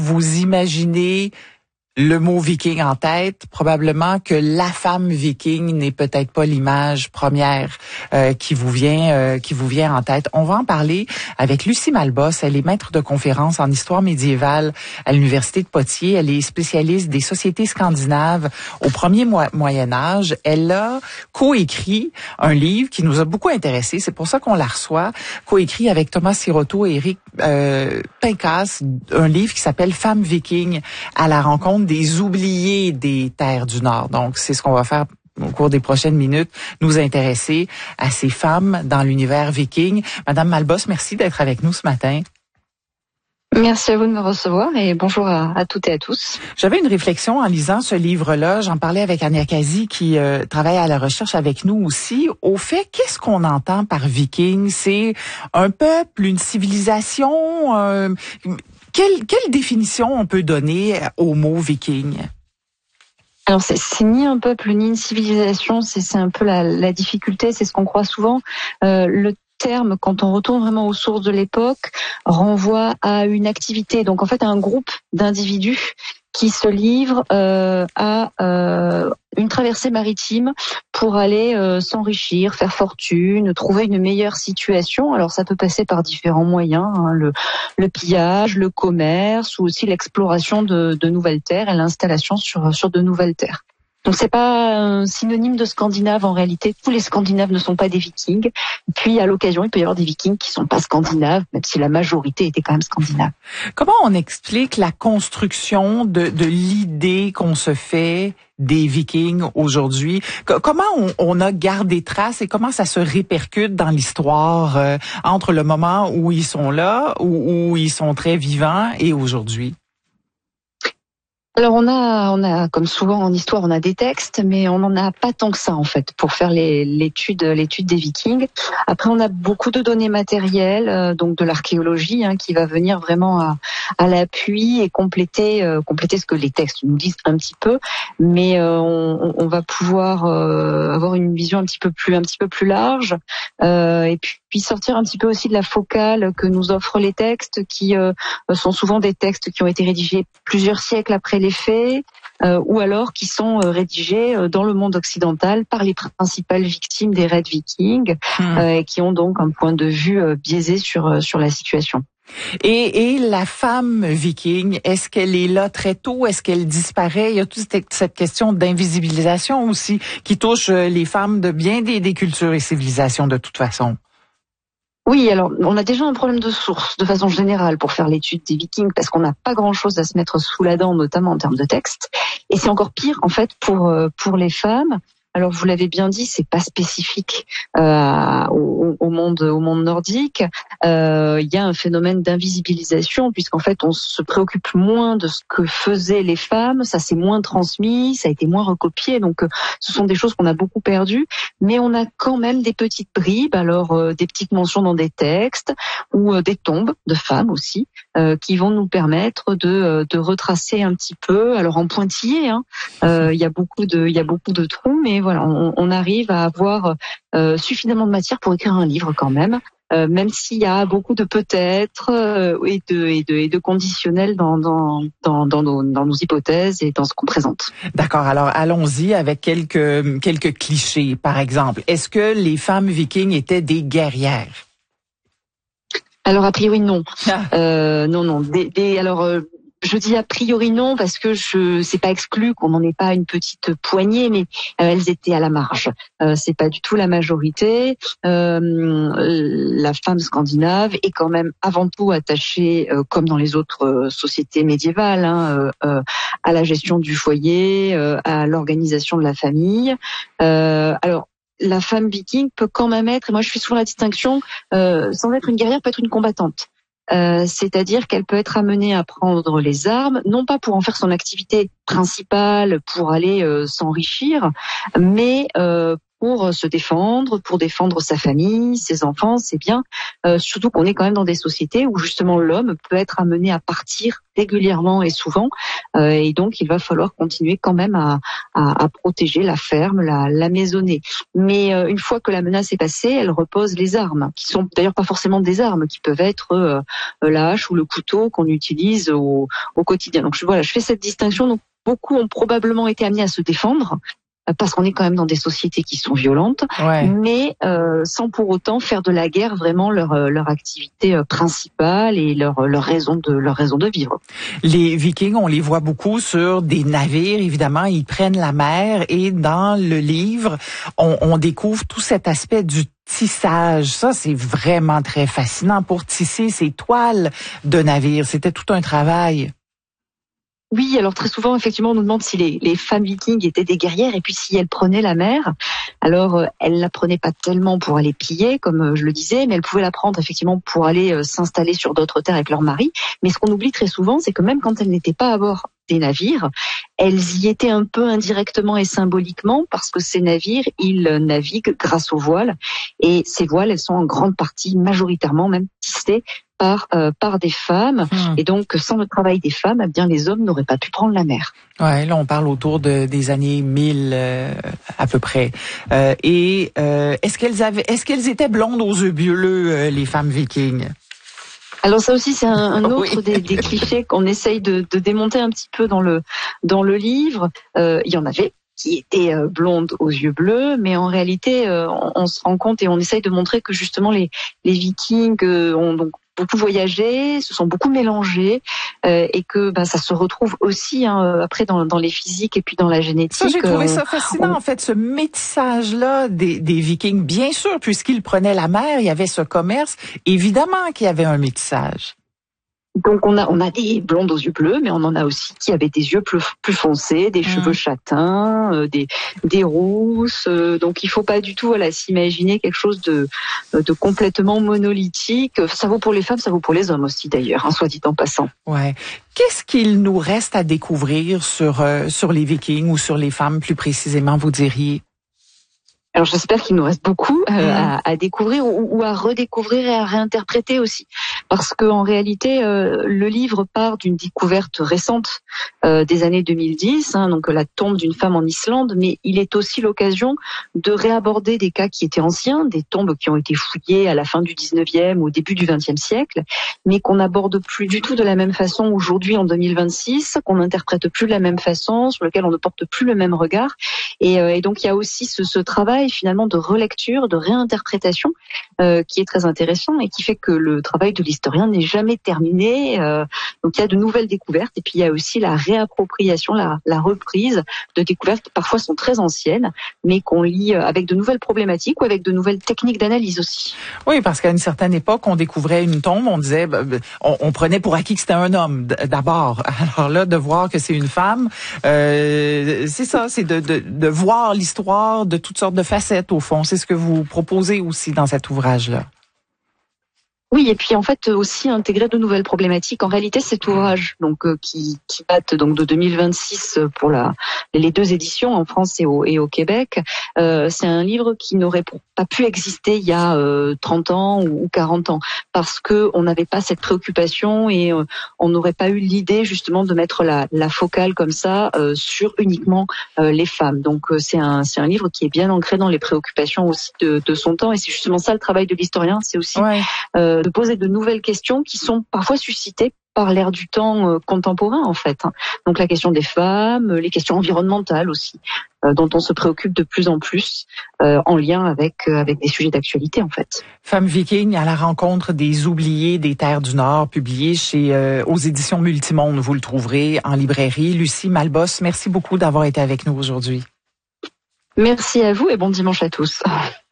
vous imaginez le mot viking en tête, probablement que la femme viking n'est peut-être pas l'image première qui vous vient en tête. On va en parler avec Lucie Malbos. Elle est maître de conférences en histoire médiévale à l'Université de Poitiers. Elle est spécialiste des sociétés scandinaves au premier Moyen Âge. Elle a coécrit un livre qui nous a beaucoup intéressés. C'est pour ça qu'on la reçoit. Coécrit avec Thomas Siroto et Éric Pincas, un livre qui s'appelle Femmes vikings à la rencontre des oubliés des terres du Nord. Donc, c'est ce qu'on va faire au cours des prochaines minutes, nous intéresser à ces femmes dans l'univers viking. Madame Malbos, merci d'être avec nous ce matin. Merci à vous de me recevoir et bonjour à toutes et à tous. J'avais une réflexion en lisant ce livre-là. J'en parlais avec Ania Kazi qui travaille à la recherche avec nous aussi. Au fait, qu'est-ce qu'on entend par viking? C'est un peuple, une civilisation? Quelle définition on peut donner au mot viking? Alors c'est ni un peuple ni une civilisation, c'est un peu la difficulté, c'est ce qu'on croit souvent. Le terme, quand on retourne vraiment aux sources de l'époque, renvoie à une activité, donc en fait à un groupe d'individus qui se livrent à une traversée maritime pour aller s'enrichir, faire fortune, trouver une meilleure situation. Alors ça peut passer par différents moyens, hein, le pillage, le commerce ou aussi l'exploration de nouvelles terres et l'installation sur de nouvelles terres. Donc c'est pas un synonyme de Scandinave en réalité. Tous les Scandinaves ne sont pas des Vikings. Et puis à l'occasion, il peut y avoir des Vikings qui sont pas Scandinaves, même si la majorité était quand même Scandinave. Comment on explique la construction de l'idée qu'on se fait des Vikings aujourd'hui? Comment on a gardé trace et comment ça se répercute dans l'histoire entre le moment où ils sont là, où ils sont très vivants et aujourd'hui? Alors on a comme souvent en histoire, on a des textes, mais on n'en a pas tant que ça en fait pour faire l'étude des Vikings. Après on a beaucoup de données matérielles, donc de l'archéologie qui va venir vraiment à l'appui et compléter ce que les textes nous disent un petit peu, mais on va pouvoir avoir une vision un petit peu plus large et puis sortir un petit peu aussi de la focale que nous offrent les textes qui sont souvent des textes qui ont été rédigés plusieurs siècles après les faits, ou alors qui sont rédigés dans le monde occidental par les principales victimes des raids vikings, et qui ont donc un point de vue biaisé sur la situation. Et la femme viking, est-ce qu'elle est là très tôt? Est-ce qu'elle disparaît? Il y a toute cette question d'invisibilisation aussi qui touche les femmes de bien des cultures et civilisations de toute façon. Oui, alors on a déjà un problème de source de façon générale pour faire l'étude des Vikings parce qu'on n'a pas grand-chose à se mettre sous la dent, notamment en termes de texte. Et c'est encore pire en fait pour les femmes. Alors vous l'avez bien dit, c'est pas spécifique au monde nordique. Il y a un phénomène d'invisibilisation puisqu'en fait on se préoccupe moins de ce que faisaient les femmes, ça s'est moins transmis, ça a été moins recopié. Donc ce sont des choses qu'on a beaucoup perdues, mais on a quand même des petites bribes. Alors des petites mentions dans des textes ou des tombes de femmes aussi qui vont nous permettre de retracer un petit peu. Alors en pointillé, il y a beaucoup de trous, mais voilà, on arrive à avoir suffisamment de matière pour écrire un livre quand même s'il y a beaucoup de peut-être et de conditionnels dans nos hypothèses et dans ce qu'on présente. D'accord. Alors allons-y avec quelques clichés. Par exemple, est-ce que les femmes vikings étaient des guerrières? Alors a priori non. Non. Je dis a priori non parce que c'est pas exclu qu'on n'en ait pas une petite poignée, mais elles étaient à la marge. C'est pas du tout la majorité. La femme scandinave est quand même avant tout attachée, comme dans les autres sociétés médiévales, à la gestion du foyer, à l'organisation de la famille. Alors la femme viking peut quand même être, et moi je fais souvent la distinction, sans être une guerrière, peut être une combattante. C'est-à-dire qu'elle peut être amenée à prendre les armes, non pas pour en faire son activité principale, pour aller s'enrichir, mais pour se défendre, pour défendre sa famille, ses enfants, ses biens. Surtout qu'on est quand même dans des sociétés où justement l'homme peut être amené à partir régulièrement et souvent, et donc il va falloir continuer quand même à protéger la ferme, la maisonnée. Mais une fois que la menace est passée, elle repose les armes, qui sont d'ailleurs pas forcément des armes, qui peuvent être la hache ou le couteau qu'on utilise au quotidien. Donc je fais cette distinction. Donc beaucoup ont probablement été amenés à se défendre, parce qu'on est quand même dans des sociétés qui sont violentes, mais sans pour autant faire de la guerre vraiment leur activité principale et leur raison de vivre. Les Vikings, on les voit beaucoup sur des navires, évidemment, ils prennent la mer, et dans le livre, on découvre tout cet aspect du tissage. Ça, c'est vraiment très fascinant pour tisser ces toiles de navires. C'était tout un travail. Oui, alors très souvent, effectivement, on nous demande si les femmes vikings étaient des guerrières, et puis si elles prenaient la mer. Alors, elles la prenaient pas tellement pour aller piller, comme je le disais, mais elles pouvaient la prendre effectivement pour aller s'installer sur d'autres terres avec leur mari. Mais ce qu'on oublie très souvent, c'est que même quand elles n'étaient pas à bord des navires, elles y étaient un peu indirectement et symboliquement, parce que ces navires, ils naviguent grâce aux voiles, et ces voiles, elles sont en grande partie, majoritairement même, tissées par des femmes, et donc sans le travail des femmes, eh bien les hommes n'auraient pas pu prendre la mer. Ouais, là on parle autour des années 1000 à peu près. Est-ce qu'elles étaient blondes aux yeux bleus, les femmes vikings? Alors ça aussi c'est un autre des clichés qu'on essaye de démonter un petit peu dans le livre. Il y en avait qui étaient blondes aux yeux bleus, mais en réalité on se rend compte et on essaye de montrer que justement les Vikings ont donc beaucoup voyagé, se sont beaucoup mélangés, et que ça se retrouve aussi après dans les physiques et puis dans la génétique. Ça, j'ai trouvé ça fascinant, en fait, ce métissage-là des Vikings. Bien sûr, puisqu'ils prenaient la mer, il y avait ce commerce. Évidemment qu'il y avait un métissage. Donc on a des blondes aux yeux bleus, mais on en a aussi qui avaient des yeux plus foncés, des cheveux châtains, des rousses. Donc il faut pas du tout s'imaginer quelque chose de complètement monolithique. Ça vaut pour les femmes, ça vaut pour les hommes aussi d'ailleurs, soit dit en passant. Ouais. Qu'est-ce qu'il nous reste à découvrir sur les Vikings, ou sur les femmes plus précisément, vous diriez? Alors j'espère qu'il nous reste beaucoup à découvrir ou à redécouvrir et à réinterpréter aussi, parce que en réalité le livre part d'une découverte récente des années 2010, donc la tombe d'une femme en Islande, mais il est aussi l'occasion de réaborder des cas qui étaient anciens, des tombes qui ont été fouillées à la fin du 19e ou au début du 20e siècle, mais qu'on n'aborde plus du tout de la même façon aujourd'hui en 2026, qu'on n'interprète plus de la même façon, sur lequel on ne porte plus le même regard, et donc il y a aussi ce travail finalement de relecture, de réinterprétation qui est très intéressant et qui fait que le travail de l'historien n'est jamais terminé. Donc il y a de nouvelles découvertes, et puis il y a aussi la réappropriation, la reprise de découvertes qui parfois sont très anciennes, mais qu'on lit avec de nouvelles problématiques ou avec de nouvelles techniques d'analyse aussi. Oui, parce qu'à une certaine époque, on découvrait une tombe, on disait, on prenait pour acquis que c'était un homme d'abord. Alors là, de voir que c'est une femme, c'est ça, c'est de voir l'histoire de toutes sortes de facettes au fond. C'est ce que vous proposez aussi dans cet ouvrage-là. Oui, et puis en fait aussi intégrer de nouvelles problématiques. En réalité, cet ouvrage donc qui date donc de 2026 pour les deux éditions en France et au Québec, c'est un livre qui n'aurait pas pu exister il y a 30 ans ou 40 ans, parce que on n'avait pas cette préoccupation et on n'aurait pas eu l'idée justement de mettre la focale comme ça sur uniquement les femmes. Donc c'est un livre qui est bien ancré dans les préoccupations aussi de son temps, et c'est justement ça le travail de l'historien, c'est aussi de poser de nouvelles questions qui sont parfois suscitées par l'ère du temps contemporain en fait. Donc la question des femmes, les questions environnementales aussi, dont on se préoccupe de plus en plus en lien avec des sujets d'actualité en fait. Femmes vikings à la rencontre des oubliés des terres du Nord, publié aux éditions Multimonde. Vous le trouverez en librairie. Lucie Malbos, merci beaucoup d'avoir été avec nous aujourd'hui. Merci à vous et bon dimanche à tous.